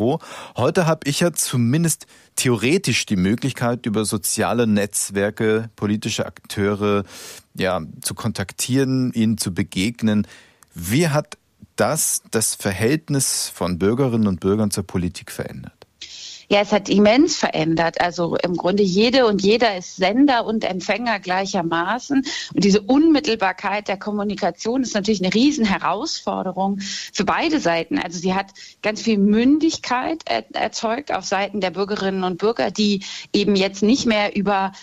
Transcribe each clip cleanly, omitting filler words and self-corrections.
Büro. Heute habe ich ja zumindest theoretisch die Möglichkeit, über soziale Netzwerke politische Akteure zu kontaktieren, ihnen zu begegnen. Wie hat das Verhältnis von Bürgerinnen und Bürgern zur Politik verändert? Ja, es hat immens verändert. Also im Grunde jede und jeder ist Sender und Empfänger gleichermaßen. Und diese Unmittelbarkeit der Kommunikation ist natürlich eine Riesenherausforderung für beide Seiten. Also sie hat ganz viel Mündigkeit erzeugt auf Seiten der Bürgerinnen und Bürger, die eben jetzt nicht mehr über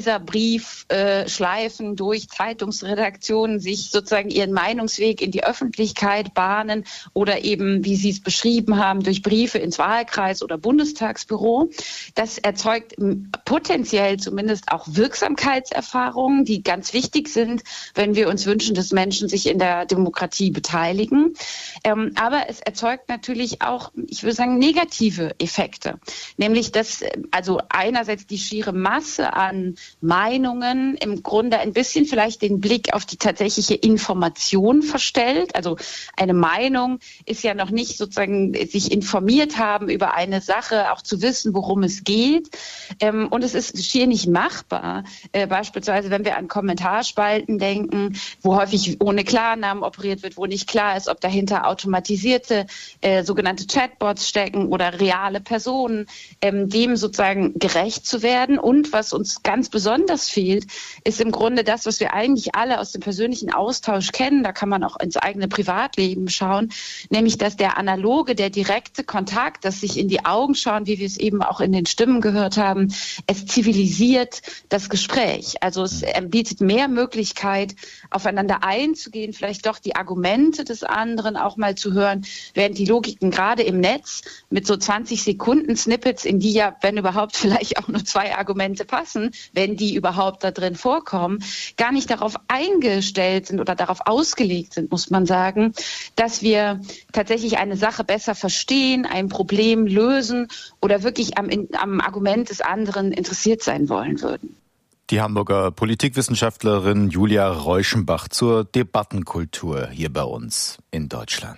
Leserbriefschleifen durch Zeitungsredaktionen sich sozusagen ihren Meinungsweg in die Öffentlichkeit bahnen oder eben, wie Sie es beschrieben haben, durch Briefe ins Wahlkreis oder Bundestagsbüro. Das erzeugt potenziell zumindest auch Wirksamkeitserfahrungen, die ganz wichtig sind, wenn wir uns wünschen, dass Menschen sich in der Demokratie beteiligen. Aber es erzeugt natürlich auch, ich würde sagen, negative Effekte. Nämlich, dass also einerseits die schiere Masse an Meinungen im Grunde ein bisschen vielleicht den Blick auf die tatsächliche Information verstellt. Also eine Meinung ist ja noch nicht sozusagen sich informiert haben über eine Sache, auch zu wissen, worum es geht. Und es ist schier nicht machbar. Beispielsweise, wenn wir an Kommentarspalten denken, wo häufig ohne Klarnamen operiert wird, wo nicht klar ist, ob dahinter automatisierte sogenannte Chatbots stecken oder reale Personen, dem sozusagen gerecht zu werden. Und was uns ganz besonders fehlt, ist im Grunde das, was wir eigentlich alle aus dem persönlichen Austausch kennen. Da kann man auch ins eigene Privatleben schauen, nämlich dass der analoge, der direkte Kontakt, das sich in die Augen schauen, wie wir es eben auch in den Stimmen gehört haben, es zivilisiert das Gespräch. Also es bietet mehr Möglichkeit, aufeinander einzugehen, vielleicht doch die Argumente des anderen auch mal zu hören, während die Logiken gerade im Netz mit so 20 Sekunden Snippets, in die ja, wenn überhaupt, vielleicht auch nur 2 Argumente passen, wenn die überhaupt da drin vorkommen, gar nicht darauf eingestellt sind oder darauf ausgelegt sind, muss man sagen, dass wir tatsächlich eine Sache besser verstehen, ein Problem lösen oder wirklich am Argument des anderen interessiert sein wollen würden. Die Hamburger Politikwissenschaftlerin Julia Reuschenbach zur Debattenkultur hier bei uns in Deutschland.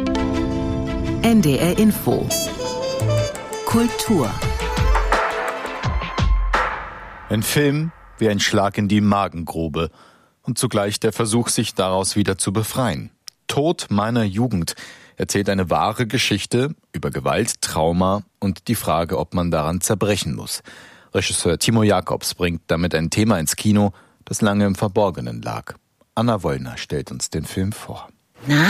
NDR Info. Kultur. Ein Film wie ein Schlag in die Magengrube und zugleich der Versuch, sich daraus wieder zu befreien. Tod meiner Jugend erzählt eine wahre Geschichte über Gewalt, Trauma und die Frage, ob man daran zerbrechen muss. Regisseur Timo Jacobs bringt damit ein Thema ins Kino, das lange im Verborgenen lag. Anna Wollner stellt uns den Film vor. Na,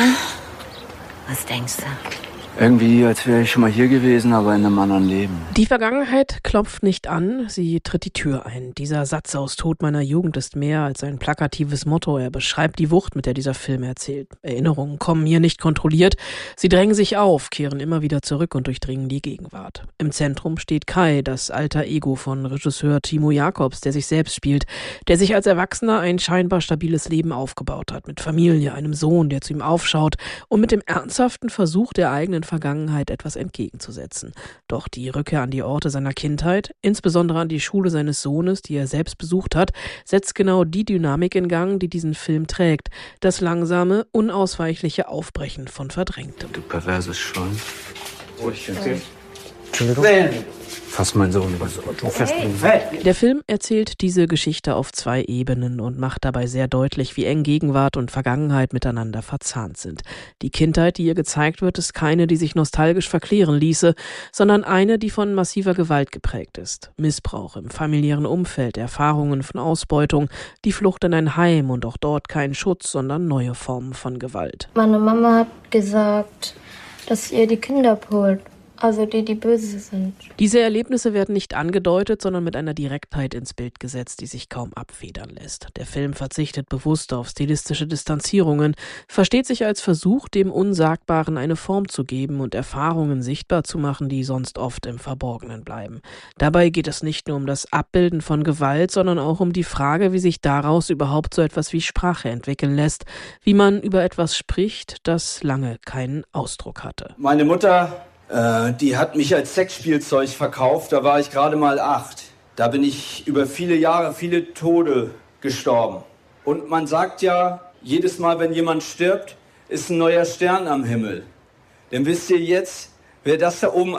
was denkst du? Irgendwie, als wäre ich schon mal hier gewesen, aber in einem anderen Leben. Die Vergangenheit klopft nicht an, sie tritt die Tür ein. Dieser Satz aus Tod meiner Jugend ist mehr als ein plakatives Motto. Er beschreibt die Wucht, mit der dieser Film erzählt. Erinnerungen kommen hier nicht kontrolliert. Sie drängen sich auf, kehren immer wieder zurück und durchdringen die Gegenwart. Im Zentrum steht Kai, das alter Ego von Regisseur Timo Jacobs, der sich selbst spielt, der sich als Erwachsener ein scheinbar stabiles Leben aufgebaut hat. Mit Familie, einem Sohn, der zu ihm aufschaut und mit dem ernsthaften Versuch der eigenen Vergangenheit etwas entgegenzusetzen. Doch die Rückkehr an die Orte seiner Kindheit, insbesondere an die Schule seines Sohnes, die er selbst besucht hat, setzt genau die Dynamik in Gang, die diesen Film trägt. Das langsame, unausweichliche Aufbrechen von Verdrängtem. Du perverses Schwein. Oh, ich finde Entschuldigung? Fass meinen Sohn nicht. Der Film erzählt diese Geschichte auf 2 Ebenen und macht dabei sehr deutlich, wie eng Gegenwart und Vergangenheit miteinander verzahnt sind. Die Kindheit, die ihr gezeigt wird, ist keine, die sich nostalgisch verklären ließe, sondern eine, die von massiver Gewalt geprägt ist. Missbrauch im familiären Umfeld, Erfahrungen von Ausbeutung, die Flucht in ein Heim und auch dort kein Schutz, sondern neue Formen von Gewalt. Meine Mama hat gesagt, dass ihr die Kinder abholt. Also die böse sind. Diese Erlebnisse werden nicht angedeutet, sondern mit einer Direktheit ins Bild gesetzt, die sich kaum abfedern lässt. Der Film verzichtet bewusst auf stilistische Distanzierungen, versteht sich als Versuch, dem Unsagbaren eine Form zu geben und Erfahrungen sichtbar zu machen, die sonst oft im Verborgenen bleiben. Dabei geht es nicht nur um das Abbilden von Gewalt, sondern auch um die Frage, wie sich daraus überhaupt so etwas wie Sprache entwickeln lässt, wie man über etwas spricht, das lange keinen Ausdruck hatte. Meine Mutter, die hat mich als Sexspielzeug verkauft, da war ich gerade mal 8. Da bin ich über viele Jahre, viele Tode gestorben. Und man sagt ja, jedes Mal, wenn jemand stirbt, ist ein neuer Stern am Himmel. Denn wisst ihr jetzt, wer das da oben